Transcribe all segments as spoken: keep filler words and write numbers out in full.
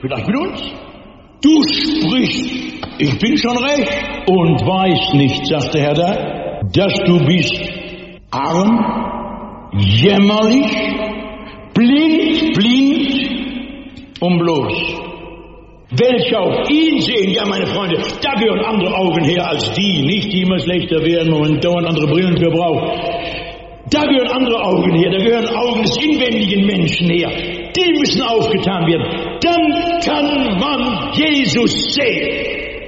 Vielleicht mit uns. Du sprichst, ich bin schon recht und weiß nicht, sagt der Herr da, dass du bist arm, jämmerlich, blind, blind und bloß. Welche auf ihn sehen, ja meine Freunde, da gehören andere Augen her als die, nicht die immer schlechter werden, wo man dauernd andere Brillen für braucht. Da gehören andere Augen her, da gehören Augen des inwendigen Menschen her. Die müssen aufgetan werden. Dann kann man Jesus sehen.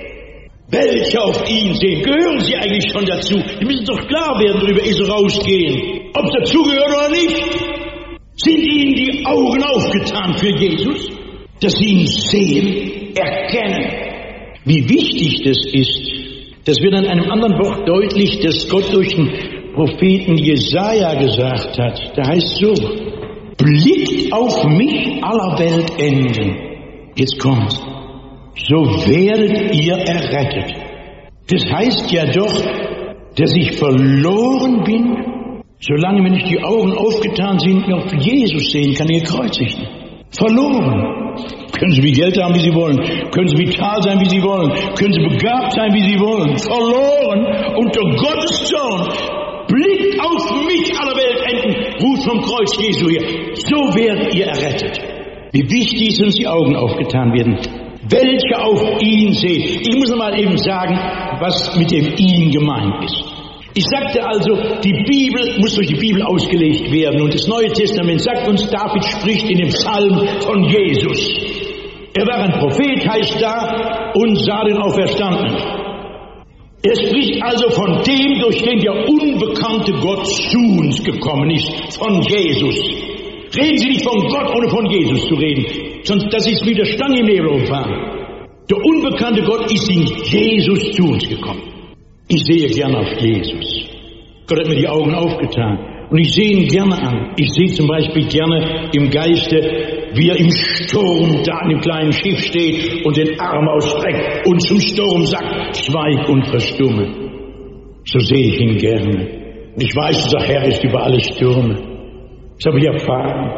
Welche auf ihn sehen, gehören sie eigentlich schon dazu? Die müssen doch klar werden darüber, ehe sie rausgehen. Ob sie dazugehören oder nicht. Sind ihnen die Augen aufgetan für Jesus? Dass sie ihn sehen, erkennen. Wie wichtig das ist, das wird an einem anderen Wort deutlich, dass Gott durch den Propheten Jesaja gesagt hat. Da heißt so, blickt auf mich aller Weltenden. Jetzt kommt's. So werdet ihr errettet. Das heißt ja doch, dass ich verloren bin, solange mir nicht die Augen aufgetan sind, noch Jesus sehen kann, den Gekreuzigten. Verloren. Können Sie wie Geld haben, wie Sie wollen. Können Sie vital sein, wie Sie wollen. Können Sie begabt sein, wie Sie wollen. Verloren unter Gottes Zorn. Blickt auf mich, aller Weltenden, ruft vom Kreuz Jesu her. So werdet ihr errettet. Wie wichtig ist, uns die Augen aufgetan werden. Welche auf ihn sehen. Ich muss noch mal eben sagen, was mit dem ihn gemeint ist. Ich sagte also, die Bibel muss durch die Bibel ausgelegt werden. Und das Neue Testament sagt uns, David spricht in dem Psalm von Jesus. Er war ein Prophet, heißt da, und sah den Auferstandenen. Er spricht also von dem, durch den der unbekannte Gott zu uns gekommen ist, von Jesus. Reden Sie nicht von Gott, ohne von Jesus zu reden, sonst das ist wie der Stange im Nebel umfahren. Der unbekannte Gott ist in Jesus zu uns gekommen. Ich sehe gerne auf Jesus. Gott hat mir die Augen aufgetan. Und ich sehe ihn gerne an. Ich sehe zum Beispiel gerne im Geiste, wie er im Sturm da in dem kleinen Schiff steht und den Arm ausstreckt und zum Sturm sagt, schweig und verstumme. So sehe ich ihn gerne. Und ich weiß, dieser Herr ist über alle Stürme. Das habe ich erfahren.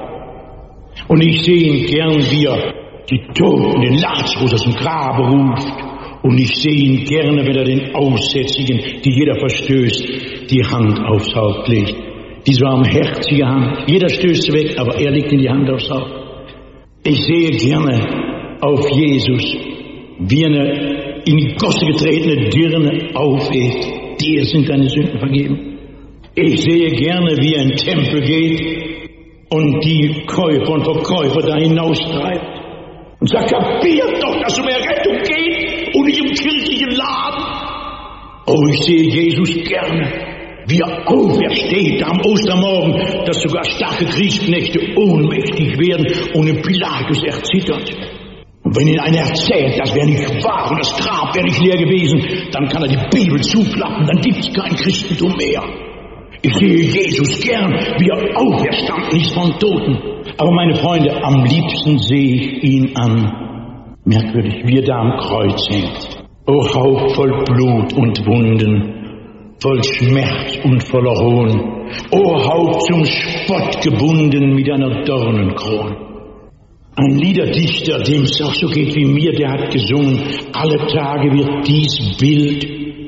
Und ich sehe ihn gern, wie er die Toten, den Lazarus aus dem Grabe ruft. Und ich sehe ihn gerne, wenn er den Aussätzigen, die jeder verstößt, die Hand aufs Haupt legt. Diese warmherzige Hand. Jeder stößt sie weg, aber er legt ihm die Hand aufs Haupt. Ich sehe gerne auf Jesus, wie eine in die Gosse getretene Dirne aufhebt. Dir sind deine Sünden vergeben. Ich sehe gerne, wie er in den Tempel geht und die Käufer und Verkäufer da hinaustreibt. Und sagt, kapiert doch, dass um Errettung geht und nicht im kirchlichen Laden. Oh, ich sehe Jesus gerne, wie er aufersteht am Ostermorgen, dass sogar starke Kriegsknechte ohnmächtig werden und im Pilatus erzittert. Und wenn ihnen einer erzählt, das wäre nicht wahr und das Grab wäre nicht leer gewesen, dann kann er die Bibel zuklappen, dann gibt es kein Christentum mehr. Ich sehe Jesus gern, wie er auferstanden ist von Toten. Aber meine Freunde, am liebsten sehe ich ihn an. Merkwürdig, wie er da am Kreuz hängt. O Haupt voll Blut und Wunden, voll Schmerz und voller Hohn. O Haupt zum Spott gebunden mit einer Dornenkrone. Ein Liederdichter, dem es auch so geht wie mir, der hat gesungen, alle Tage wird dies Bild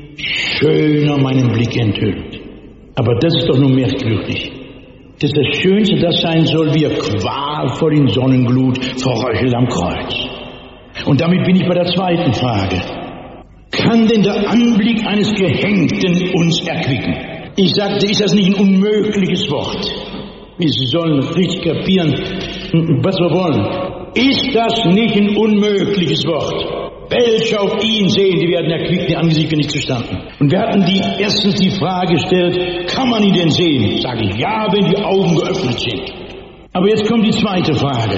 schöner meinen Blick enthüllt. Aber das ist doch nur merkwürdig, dass das Schönste das sein soll, wie er qualvoll in Sonnenglut verröchelt am Kreuz. Und damit bin ich bei der zweiten Frage. Kann denn der Anblick eines Gehängten uns erquicken? Ich sagte, ist das nicht ein unmögliches Wort? Sie sollen richtig kapieren, was wir wollen. Ist das nicht ein unmögliches Wort? Welche auf ihn sehen, die werden erquickt, die Angesichter nicht zustanden. Und wir hatten die, erstens die Frage gestellt, kann man ihn denn sehen? Sage ich, ja, wenn die Augen geöffnet sind. Aber jetzt kommt die zweite Frage.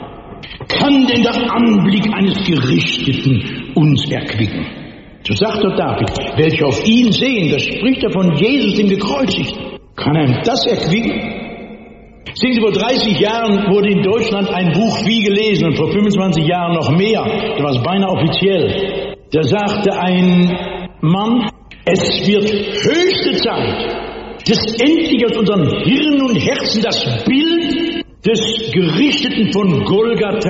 Kann denn der Anblick eines Gerichteten uns erquicken? So sagt doch David, welche auf ihn sehen, das spricht er von Jesus, dem Gekreuzigten. Kann einem das erquicken? Sehen Sie, vor dreißig Jahren wurde in Deutschland ein Buch viel gelesen und vor fünfundzwanzig Jahren noch mehr. Da war es beinahe offiziell. Da sagte ein Mann, es wird höchste Zeit, dass endlich aus unseren Hirn und Herzen das Bild des Gerichteten von Golgatha